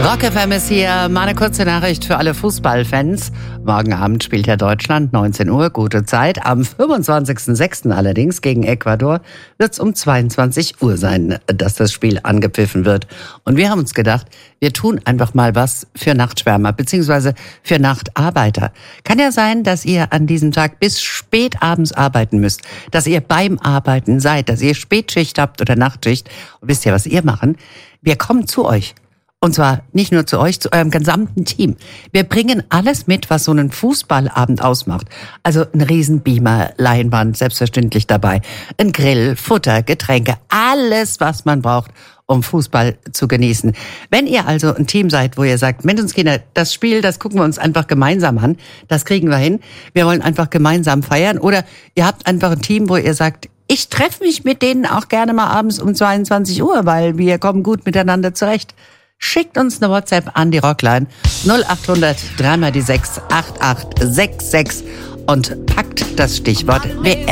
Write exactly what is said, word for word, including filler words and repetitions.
Rock F M ist hier. Mal eine kurze Nachricht für alle Fußballfans. Morgen Abend spielt ja Deutschland, neunzehn Uhr, gute Zeit. Am fünfundzwanzigsten sechsten allerdings gegen Ecuador wird es um zweiundzwanzig Uhr sein, dass das Spiel angepfiffen wird. Und wir haben uns gedacht, wir tun einfach mal was für Nachtschwärmer beziehungsweise für Nachtarbeiter. Kann ja sein, dass ihr an diesem Tag bis spät abends arbeiten müsst, dass ihr beim Arbeiten seid, dass ihr Spätschicht habt oder Nachtschicht. Und wisst ihr, was ihr machen? Wir kommen zu euch. Und zwar nicht nur zu euch, zu eurem gesamten Team. Wir bringen alles mit, was so einen Fußballabend ausmacht. Also ein Riesenbeamer, Leinwand, selbstverständlich dabei. Ein Grill, Futter, Getränke, alles, was man braucht, um Fußball zu genießen. Wenn ihr also ein Team seid, wo ihr sagt, Menschenskinder, das Spiel, das gucken wir uns einfach gemeinsam an, das kriegen wir hin. Wir wollen einfach gemeinsam feiern. Oder ihr habt einfach ein Team, wo ihr sagt, ich treffe mich mit denen auch gerne mal abends um zweiundzwanzig Uhr, weil wir kommen gut miteinander zurecht. Schickt uns eine WhatsApp an die Rockline null acht hundert drei mal die sechs acht acht sechs sechs und packt das Stichwort W M.